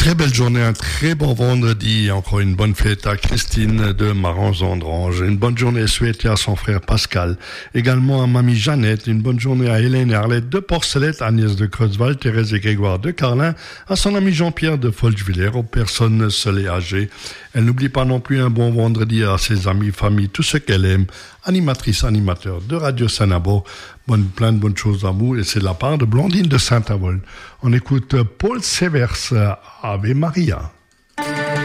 très belle journée, un très bon vendredi. Encore une bonne fête à Christine de Marans-Andrange. Une bonne journée souhaitée à son frère Pascal. Également à mamie Jeannette. Une bonne journée à Hélène et Arlette de Porcelette, Agnès de Creusval, Thérèse et Grégoire de Carlin, à son ami Jean-Pierre de Folchevillers, aux personnes seules et âgées. Elle n'oublie pas non plus un bon vendredi à ses amis, famille, tout ce qu'elle aime. Animatrice, animateur de Radio Sanabo. Plein de bonnes choses à vous. Et c'est de la part de Blandine de Saint-Avold. On écoute Paul Severs, Ave Maria.